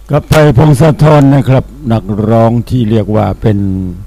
กับไผ่พงศธรนะครับนักร้องที่เรียกว่าเป็น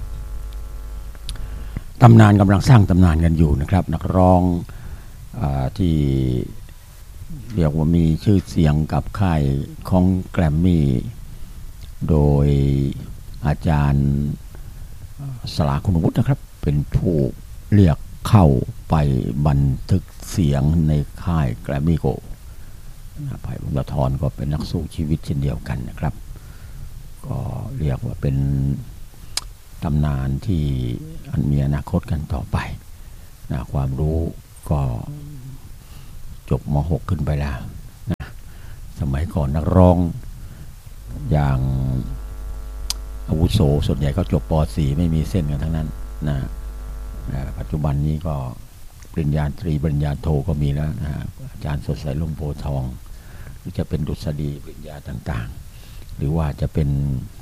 ตำนานกำลังสร้างตำนานกันอยู่นะครับนักร้องที่เรียกว่ามีชื่อเสียงกับค่ายของแกรมมี่โดยอาจารย์สลาคุณวุฒินะครับเป็นผู้เรียกเข้าไปบันทึกเสียงในค่ายแกรมมี่โกไผ่พงศธรก็เป็นนักสู้ชีวิตเช่นเดียวกันนะครับก็เรียกว่าเป็นตำนานที่อันมีอนาคตกันต่อไปนะความรู้ก็จบม.6 ขึ้นไปแล้วนะสมัยก่อนนักร้องอย่างอาวุโสส่วนใหญ่ก็จบป.4 ไม่มีเส้นกันทั้งนั้นนะปัจจุบันนี้ก็ปริญญาตรีปริญญาโทก็มีแล้วนะอาจารย์สดใสลุ่มโพทองหรือจะเป็นดุษฎีปริญญาต่างๆหรือว่าจะเป็น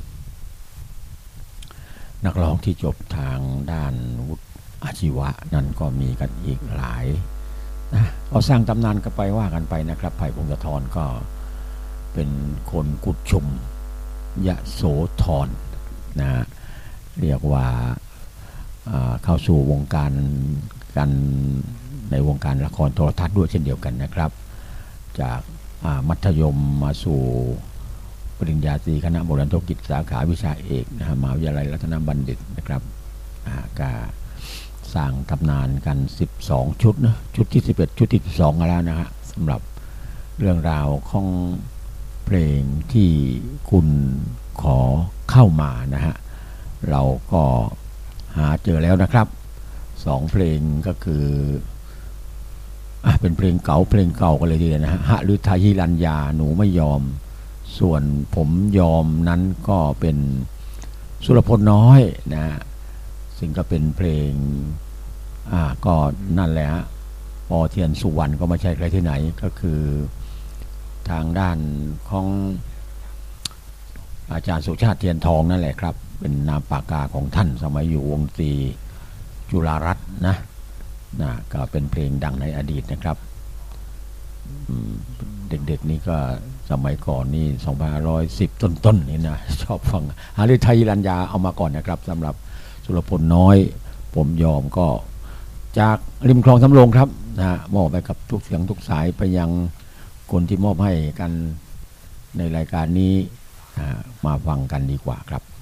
นักร้องที่จบทางด้านวุฒิอาชีวะนั่นก็มีกันอีกหลายนะก็สร้างตำนานกันไปว่ากันไปนะครับไผ่พงศธรก็เป็นคนกุดชุมยโสธรนะเรียกว่าเข้าสู่วงการกันในวงการละครโทรทัศน์ด้วยเช่นเดียวกันนะครับจากมัธยมมาสู่ปริญญาตรีคณะโบราณธุรกิจสาขาวิชาเอกนะฮะมหาวิทยาลัยรัตนบัณฑิตนะครับก็สร้างตำนานกัน12ชุดนะชุดที่11ชุดที่12แล้วนะฮะสำหรับเรื่องราวของเพลงที่คุณขอเข้ามานะฮะเราก็หาเจอแล้วนะครับ2เพลงก็คือเป็นเพลงเก่ากันเลยทีเดียวนะฮะหฤทัยฮิรัญญาหนูไม่ยอมส่วนผมยอมนั้นก็เป็นสุรพลน้อยนะซึ่งก็เป็นเพลงก็นั่นแหละฮะป.เทียนสุวรรณก็ไม่ใช่ใครที่ไหนก็คือทางด้านของอาจารย์สุชาติเทียนทองนั่นแหละครับเป็นนามปากกาของท่านสมัยอยู่วงดนตรีจุฬารัตน์นะก็เป็นเพลงดังในอดีตนะครับเด็กๆนี่ก็สมัยก่อนนี่2510ต้นๆนี่นะชอบฟังหฤทัยฮิรัญญาเอามาก่อนนะครับสำหรับสุรพลน้อยผมยอมก็จากริมคลองสำโรงครับนะมอบไปกับทุกเสียงทุกสายไปยังคนที่มอบให้กันในรายการนี้มาฟังกันดีกว่าครับ